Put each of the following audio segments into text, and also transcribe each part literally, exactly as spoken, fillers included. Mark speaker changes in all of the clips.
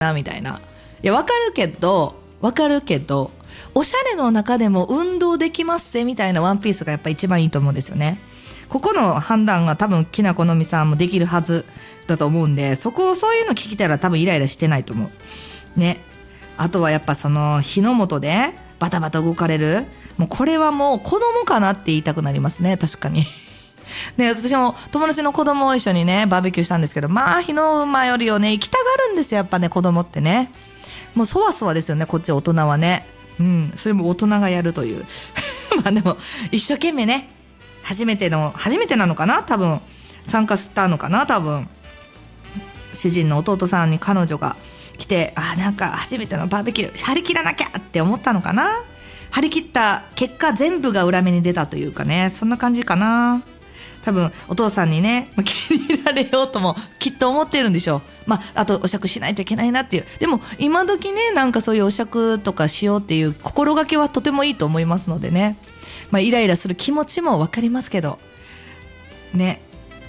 Speaker 1: なみたいな。いやわかるけどわかるけどおしゃれの中でも運動できますぜみたいなワンピースがやっぱ一番いいと思うんですよね。ここの判断が多分きなこのみさんもできるはずだと思うんで、そこをそういうの聞きたら多分イライラしてないと思うね。あとはやっぱその火の元でバタバタ動かれる、もうこれはもう子供かなって言いたくなりますね。確かにで私も友達の子供を一緒にねバーベキューしたんですけど、まあ火の馬よりをね行きたがるんですよやっぱね、子供ってね。もうそわそわですよねこっち大人はね。うんそれも大人がやるというまあでも一生懸命ね、初めての初めてなのかな多分参加したのかな多分主人の弟さんに彼女が来て、あなんか初めてのバーベキュー張り切らなきゃって思ったのかな。張り切った結果全部が裏目に出たというかね、そんな感じかな。多分お父さんにね気に入られようともきっと思ってるんでしょう。まああとお酌しないといけないなっていう。でも今時ねなんかそういうお酌とかしようっていう心がけはとてもいいと思いますのでね。まあイライラする気持ちも分かりますけどね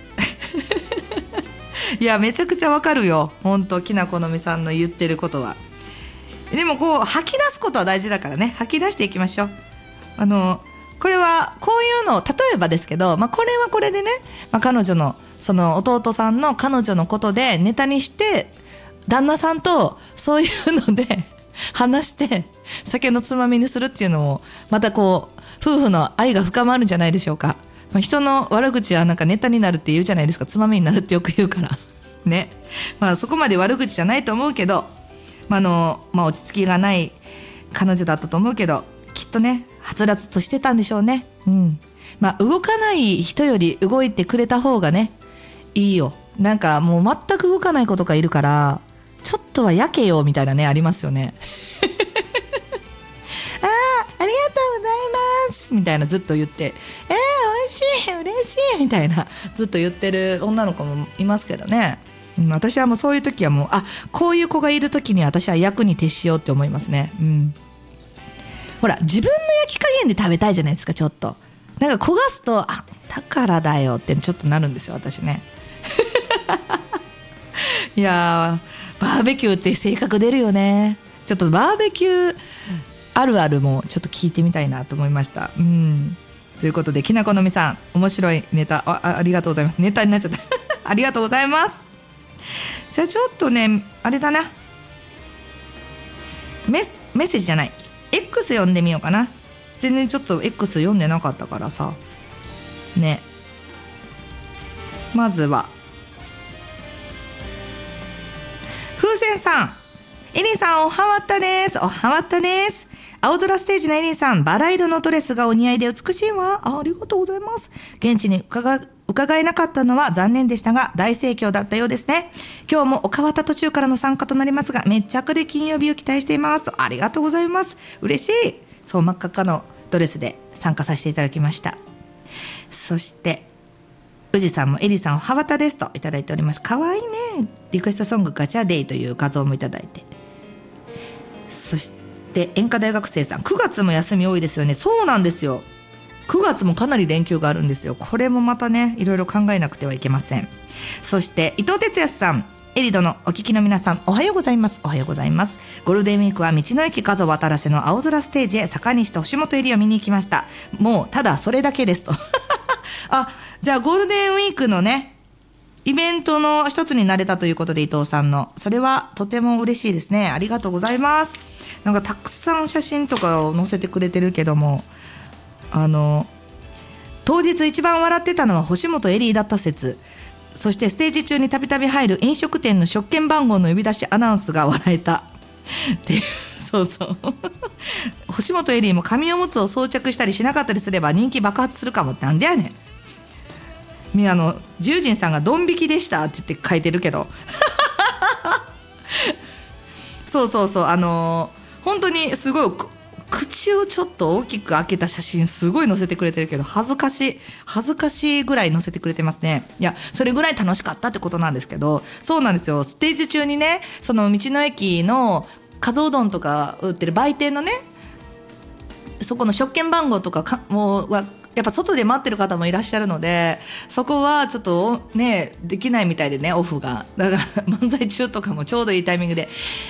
Speaker 1: いやめちゃくちゃ分かるよ本当きなこのみさんの言ってることは。でもこう吐き出すことは大事だからね、吐き出していきましょう。あのこれはこういうの例えばですけど、まあ、これはこれでね、まあ、彼女のその弟さんの彼女のことでネタにして旦那さんとそういうので話して酒のつまみにするっていうのもまたこう夫婦の愛が深まるんじゃないでしょうか。まあ、人の悪口はなんかネタになるって言うじゃないですか、つまみになるってよく言うからね。まあそこまで悪口じゃないと思うけど、まあのまあ、落ち着きがない彼女だったと思うけどきっとねはつらつとしてたんでしょうね。うん。まあ動かない人より動いてくれた方がねいいよ。なんかもう全く動かない子とかいるからちょっとは焼けよみたいなねありますよねあーありがとうございますみたいなずっと言って、えー、美味しい嬉しいみたいなずっと言ってる女の子もいますけどね。うん、私はもうそういう時はもうあこういう子がいる時に私は役に徹しようって思いますね。うん、ほら自分の焼き加減で食べたいじゃないですか。ちょっとなんか焦がすとあだからだよってちょっとなるんですよ私ねいやーバーベキューって性格出るよね。ちょっとバーベキューあるあるもちょっと聞いてみたいなと思いました。うん、ということできなこのみさん面白いネタ あ, ありがとうございます。ネタになっちゃったありがとうございます。じゃあちょっとねあれだな メ, メッセージじゃない X 読んでみようかな。全然ちょっと X 読んでなかったからさね。まずは風船さん、エリンさんおはわったです。おはわったです。青空ステージのエリンさん、バラ色のドレスがお似合いで美しいわ。 あ, ありがとうございます。現地に伺伺えなかったのは残念でしたが大盛況だったようですね。今日もおかわた途中からの参加となりますがめっちゃ明るい金曜日を期待しています。ありがとうございます。嬉しい。そう真っ赤っかのドレスで参加させていただきました。そして宇治さんもエリさんおはわたですといただいております。かわいいね。リクエストソングガチャデイという画像もいただいて、そして演歌大学生さんくがつも休み多いですよね。そうなんですよ。くがつもかなり連休があるんですよ。これもまたねいろいろ考えなくてはいけません。そして伊藤哲也さん、エリドのお聞きの皆さんおはようございます。おはようございます。ゴールデンウィークは道の駅数渡らせの青空ステージへ坂西と星本エリを見に行きました。もうただそれだけですとあ、じゃあゴールデンウィークのねイベントの一つになれたということで伊藤さんのそれはとても嬉しいですね。ありがとうございます。なんかたくさん写真とかを載せてくれてるけども、あの当日一番笑ってたのは星本エリーだった説、そしてステージ中にたびたび入る飲食店の食券番号の呼び出しアナウンスが笑えたっていうそうそう星本エリーも紙おむつを装着したりしなかったりすれば人気爆発するかもって。なんでやねん。みあのジュージンさんがドン引きでしたって言って書いてるけどそうそうそう、あのー、本当にすごい口をちょっと大きく開けた写真すごい載せてくれてるけど恥ずかしい恥ずかしいぐらい載せてくれてますね。いやそれぐらい楽しかったってことなんですけど、そうなんですよ。ステージ中にねその道の駅のかぞうどんとか売ってる売店のねそこの食券番号とかかもうはやっぱ外で待ってる方もいらっしゃるので、そこはちょっとねできないみたいでね、オフがだから漫才中とかもちょうどいいタイミングで